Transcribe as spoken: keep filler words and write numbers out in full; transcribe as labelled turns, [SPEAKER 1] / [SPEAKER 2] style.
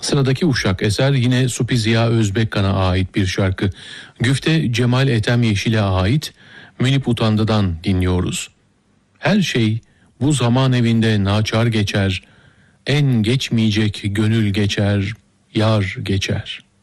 [SPEAKER 1] Sıradaki uşak eser yine Supi Ziya Özbekkan'a ait bir şarkı. Güfte Cemal Ethem Yeşil'e ait Münip Utandı'dan dinliyoruz. Her şey bu zaman evinde naçar geçer, en geçmeyecek gönül geçer, yar geçer.